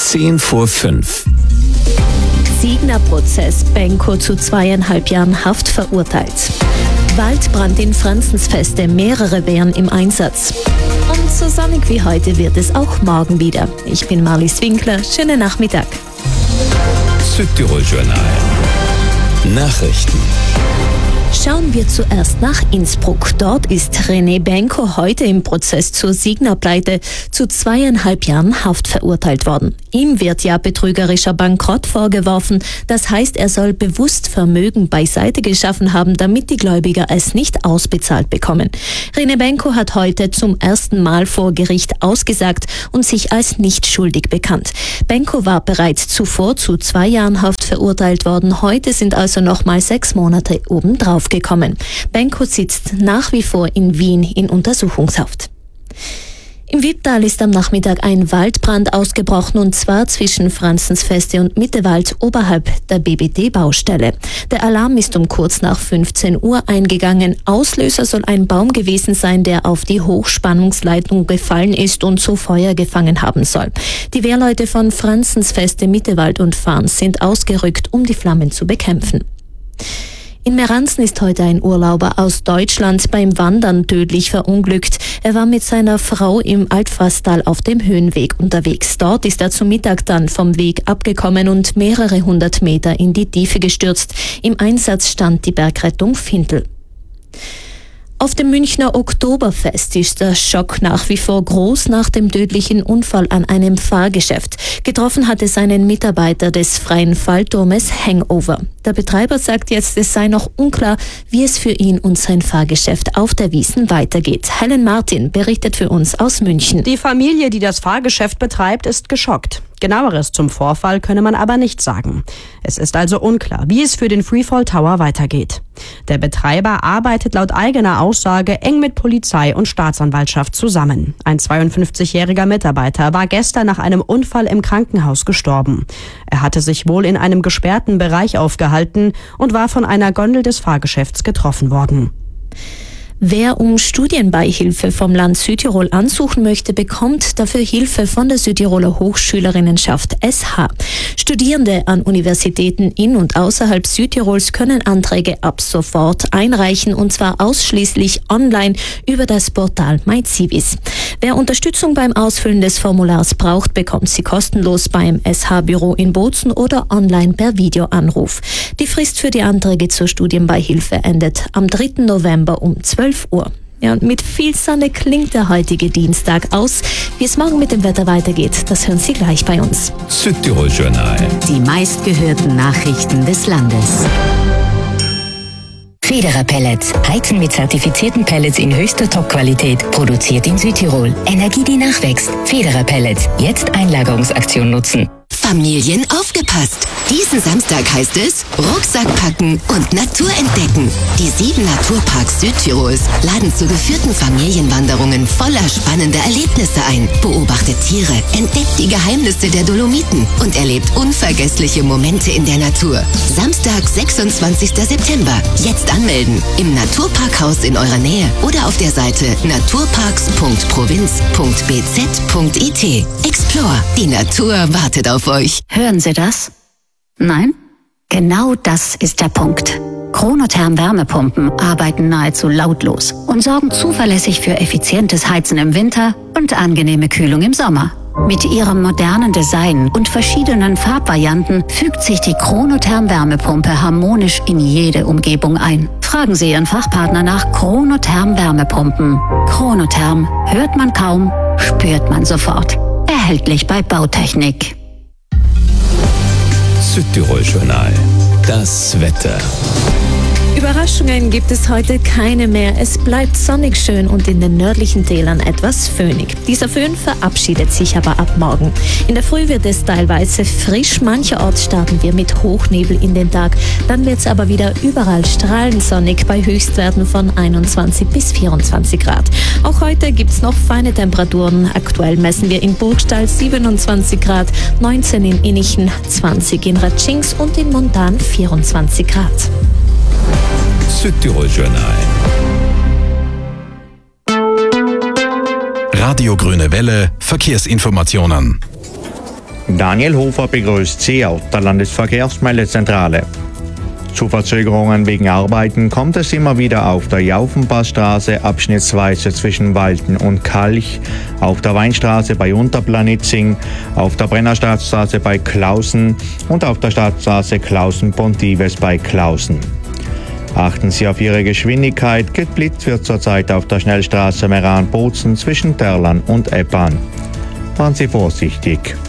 5:10. Signa-Prozess, Benko zu 2,5 Jahren Haft verurteilt. Waldbrand in Franzensfeste, mehrere wären im Einsatz. Und so sonnig wie heute wird es auch morgen wieder. Ich bin Marlies Winkler, schönen Nachmittag. Südtirol Journal. Nachrichten. Schauen wir zuerst nach Innsbruck. Dort ist René Benko heute im Prozess zur Signa-Pleite zu 2,5 Jahren Haft verurteilt worden. Ihm wird ja betrügerischer Bankrott vorgeworfen. Das heißt, er soll bewusst Vermögen beiseite geschaffen haben, damit die Gläubiger es nicht ausbezahlt bekommen. René Benko hat heute zum ersten Mal vor Gericht ausgesagt und sich als nicht schuldig bekannt. Benko war bereits zuvor zu 2 Jahren Haft verurteilt worden. Heute sind also nochmal 6 Monate obendrauf gekommen. Benko sitzt nach wie vor in Wien in Untersuchungshaft. Im Wipptal ist am Nachmittag ein Waldbrand ausgebrochen, und zwar zwischen Franzensfeste und Mittewald oberhalb der BBD-Baustelle. Der Alarm ist um kurz nach 15 Uhr eingegangen. Auslöser soll ein Baum gewesen sein, der auf die Hochspannungsleitung gefallen ist und so Feuer gefangen haben soll. Die Wehrleute von Franzensfeste, Mittewald und Farns sind ausgerückt, um die Flammen zu bekämpfen. In Meranzen ist heute ein Urlauber aus Deutschland beim Wandern tödlich verunglückt. Er war mit seiner Frau im Altfasstal auf dem Höhenweg unterwegs. Dort ist er zum Mittag dann vom Weg abgekommen und mehrere 100 Meter in die Tiefe gestürzt. Im Einsatz stand die Bergrettung Findel. Auf dem Münchner Oktoberfest ist der Schock nach wie vor groß nach dem tödlichen Unfall an einem Fahrgeschäft. Getroffen hat es einen Mitarbeiter des Freien Fallturmes Hangover. Der Betreiber sagt jetzt, es sei noch unklar, wie es für ihn und sein Fahrgeschäft auf der Wiesn weitergeht. Helen Martin berichtet für uns aus München. Die Familie, die das Fahrgeschäft betreibt, ist geschockt. Genaueres zum Vorfall könne man aber nicht sagen. Es ist also unklar, wie es für den Freefall Tower weitergeht. Der Betreiber arbeitet laut eigener Aussage eng mit Polizei und Staatsanwaltschaft zusammen. Ein 52-jähriger Mitarbeiter war gestern nach einem Unfall im Krankenhaus gestorben. Er hatte sich wohl in einem gesperrten Bereich aufgehalten und war von einer Gondel des Fahrgeschäfts getroffen worden. Wer um Studienbeihilfe vom Land Südtirol ansuchen möchte, bekommt dafür Hilfe von der Südtiroler Hochschülerinnenschaft SH. Studierende an Universitäten in und außerhalb Südtirols können Anträge ab sofort einreichen, und zwar ausschließlich online über das Portal MyCivis. Wer Unterstützung beim Ausfüllen des Formulars braucht, bekommt sie kostenlos beim SH-Büro in Bozen oder online per Videoanruf. Die Frist für die Anträge zur Studienbeihilfe endet am 3. November um 12 Uhr. Ja, und mit viel Sonne klingt der heutige Dienstag aus. Wie es morgen mit dem Wetter weitergeht, das hören Sie gleich bei uns. Südtirol Journal. Die meistgehörten Nachrichten des Landes. Federer Pellets. Heizen mit zertifizierten Pellets in höchster Top-Qualität. Produziert in Südtirol. Energie, die nachwächst. Federer Pellets. Jetzt Einlagerungsaktion nutzen. Familien aufgepasst! Diesen Samstag heißt es Rucksack packen und Natur entdecken. Die 7 Naturparks Südtirols laden zu geführten Familienwanderungen voller spannender Erlebnisse ein. Beobachtet Tiere, entdeckt die Geheimnisse der Dolomiten und erlebt unvergessliche Momente in der Natur. Samstag, 26. September. Jetzt anmelden. Im Naturparkhaus in eurer Nähe oder auf der Seite naturparks.provinz.bz.it. Explore. Die Natur wartet auf euch. Hören Sie das? Nein? Genau das ist der Punkt. Chronotherm Wärmepumpen arbeiten nahezu lautlos und sorgen zuverlässig für effizientes Heizen im Winter und angenehme Kühlung im Sommer. Mit ihrem modernen Design und verschiedenen Farbvarianten fügt sich die Chronotherm Wärmepumpe harmonisch in jede Umgebung ein. Fragen Sie Ihren Fachpartner nach Chronotherm Wärmepumpen. Chronotherm hört man kaum, spürt man sofort. Erhältlich bei Bautechnik. Südtirol Journal. Das Wetter. Überraschungen gibt es heute keine mehr. Es bleibt sonnig schön und in den nördlichen Tälern etwas föhnig. Dieser Föhn verabschiedet sich aber ab morgen. In der Früh wird es teilweise frisch. Mancherorts starten wir mit Hochnebel in den Tag. Dann wird es aber wieder überall strahlend sonnig bei Höchstwerten von 21 bis 24 Grad. Auch heute gibt es noch feine Temperaturen. Aktuell messen wir in Burgstall 27 Grad, 19 in Innichen, 20 in Ratschings und in Montan 24 Grad. Südtirol Journal. Radio Grüne Welle, Verkehrsinformationen. Daniel Hofer begrüßt Sie auf der Landesverkehrsmeldezentrale. Zu Verzögerungen wegen Arbeiten kommt es immer wieder auf der Jaufenpassstraße abschnittsweise zwischen Walten und Kalch, auf der Weinstraße bei Unterplanitzing, auf der Brennerstadtstraße bei Klausen und auf der Stadtstraße Klausen-Pontives bei Klausen. Achten Sie auf Ihre Geschwindigkeit. Geblitzt wird zurzeit auf der Schnellstraße Meran-Bozen zwischen Terlan und Eppan. Fahren Sie vorsichtig.